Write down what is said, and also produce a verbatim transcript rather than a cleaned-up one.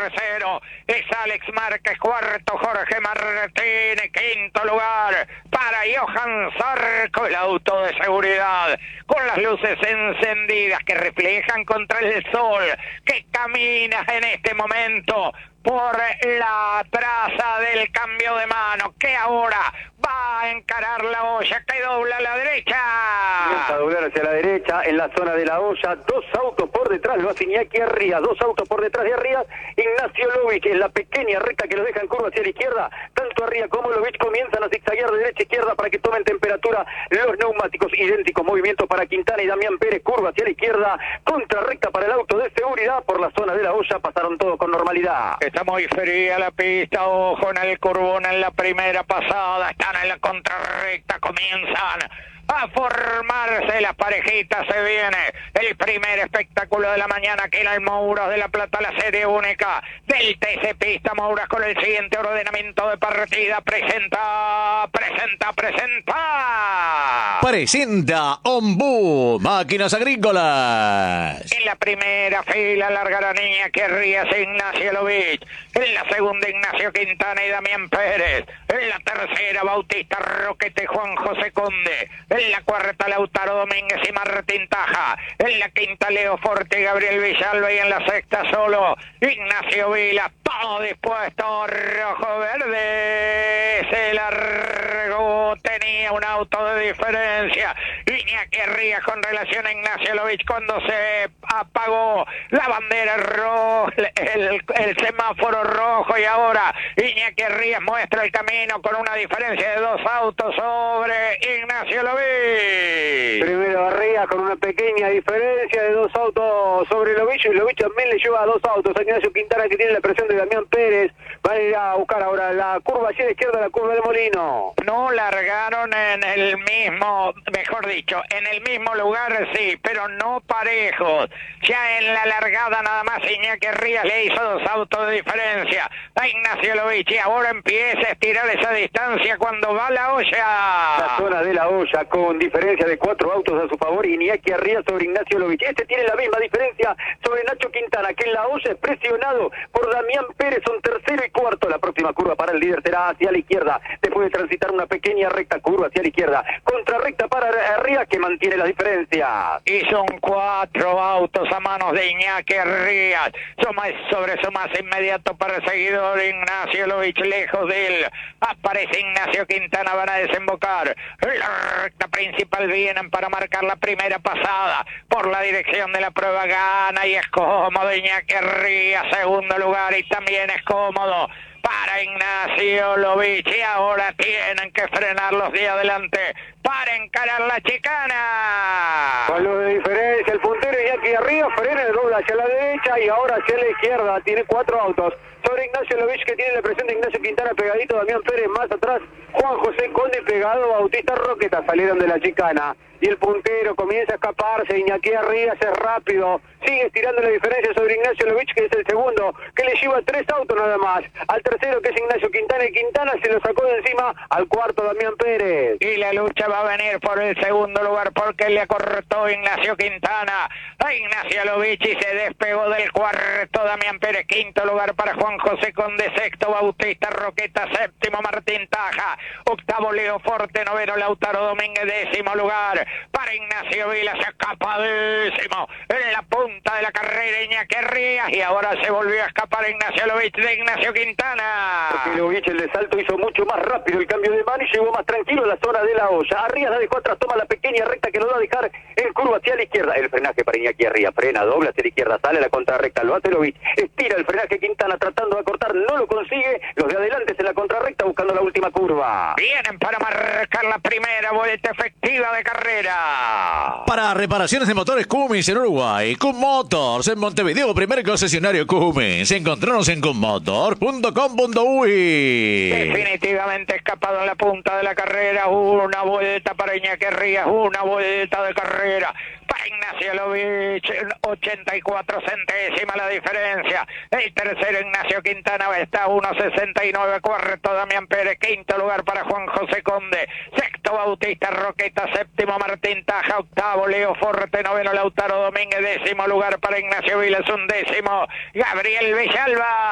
tercero es Alex Márquez, cuarto Jorge Martínez, quinto lugar para Johan Zarco, el auto de seguridad con las luces encendidas que reflejan contra el sol, que camina en este momento por la traza del cambio de mano, que ahora va a encarar la olla, que dobla a la derecha. Comienza a doblar hacia la derecha, en la zona de la olla, dos autos por detrás, lo hace Iñaki Arrías, dos autos por detrás de Arrías, Ignacio Lovich en la pequeña recta que lo deja en curva hacia la izquierda, tanto Arrías como Lovich comienzan a zigzaguear de derecha a izquierda para que tomen temperatura los neumáticos, idénticos movimientos para Quintana y Damián Pérez, curva hacia la izquierda, contra recta para el auto de seguridad, por la zona de la olla pasaron todos con normalidad. Está muy fría la pista, ojo en el curvón en la primera pasada, están en la contrarrecta, comienzan a formarse las parejitas, se viene el primer espectáculo de la mañana aquí en el Mouras de la Plata, la serie única del T C Pista Mouras con el siguiente ordenamiento de partida, presenta, presenta, presenta. Presenta Ombú, Máquinas Agrícolas. En la primera fila largará Iñaki Arrías e Ignacio Lovich, en la segunda Ignacio Quintana y Damián Pérez, en la tercera Bautista Roquete, Juan José Conde, en la cuarta Lautaro Domínguez y Martín Taja, en la quinta Leo Forte y Gabriel Villalba, y en la sexta solo Ignacio Vila, todo dispuesto, rojo verde, se largó, tenía un auto de diferencia Iñaki Arrías con relación a Ignacio Lovich cuando se apagó la bandera roja, el, el semáforo rojo, y ahora Iñaki Arrías muestra el camino con una diferencia de dos autos sobre Ignacio Lovich. Primero Arrías con una pequeña diferencia de dos autos sobre Lovich, y Lovich también le lleva a dos autos a Ignacio Quintana, que tiene la presión de Damián Pérez. Van a ir a buscar ahora la curva hacia la izquierda, la curva de Molino. No largaron en el mismo, mejor dicho, en el mismo lugar, sí, pero no parejos. Ya en la largada nada más Iñaki Arrías le hizo dos autos de diferencia a Ignacio Lovich, y ahora empieza a estirar esa distancia cuando va la olla. La zona de la olla con diferencia de cuatro autos a su favor, Iñaki Arrías sobre Ignacio Lovich. Este tiene la misma diferencia sobre Nacho Quintana, que en la olla es presionado por Damián Pérez, son tercero y cuarto. La próxima curva para el líder será hacia la izquierda, después de transitar una pequeña recta, curva hacia la izquierda, contrarrecta para Arrías, que mantiene la diferencia. Y son cuatro autos a manos de Iñaki Arrías, sobre su más inmediato perseguidor Ignacio Lovich, lejos de él aparece Ignacio Quintana. Van a desembocar la recta principal, vienen para marcar la primera pasada por la dirección de la prueba, gana y es cómodo Iñaki Arrías, segundo lugar, y también es cómodo para Ignacio Lovich, y ahora tienen que frenar los de adelante para encarar la chicana. Con lo de diferencia, el puntero Iñaki Arrías frena el doble hacia la derecha y ahora hacia la izquierda, tiene cuatro autos sobre Ignacio Lovich, que tiene la presión de Ignacio Quintana pegadito, Damián Pérez más atrás, Juan José Conde pegado, Bautista Roqueta, salieron de la chicana, y el puntero comienza a escaparse. Iñaki Arrías es rápido, sigue estirando la diferencia sobre Ignacio Lovich, que es el segundo, que le lleva tres autos nada más, al tercero, que es Ignacio Quintana, y Quintana se lo sacó de encima al cuarto, Damián Pérez. Y la lucha va a venir por el segundo lugar, porque le acortó Ignacio Quintana a Ignacio Lovich y se despegó del cuarto Damián Pérez, quinto lugar para Juan José Conde, sexto Bautista Roqueta, séptimo Martín Taja, octavo Leo Forte, noveno Lautaro Domínguez, décimo lugar para Ignacio Vila, se escapadísimo en la punta de la carrera Iñaki Arrías, y ahora se volvió a escapar Ignacio Lovich de Ignacio Quintana. Porque Lovich, el de salto, hizo mucho más rápido el cambio de mano y llegó más tranquilo a la zona de la olla. Arrías la dejó atrás, toma la pequeña recta que lo va a dejar en curva hacia la izquierda. El frenaje para Iñaki Arrías, frena, dobla hacia la izquierda, sale a la contrarrecta, lo hace Lovich, estira el frenaje Quintana tratando de acortar, no lo consigue, los de adelante en la contrarrecta buscando la última curva. Vienen para marcar la primera vuelta efectiva de carrera. Para reparaciones de motores Cummins en Uruguay, Cum Motors en Montevideo, primer concesionario Cummins. Encontranos en cummotor punto com punto uy. Definitivamente escapado en la punta de la carrera, una vuelta para Iñaki Arrías, una vuelta de carrera para Ignacio Lovich, ochenta y cuatro centésimas la diferencia. El tercero Ignacio Quintana está a uno sesenta y nueve, cuarto Damián Pérez, quinto lugar para Juan José Conde, sexto Bautista Roqueta, séptimo Martín Taja, octavo Leo Forte, noveno Lautaro Domínguez, décimo lugar para Ignacio Vilas, un décimo Gabriel Villalba.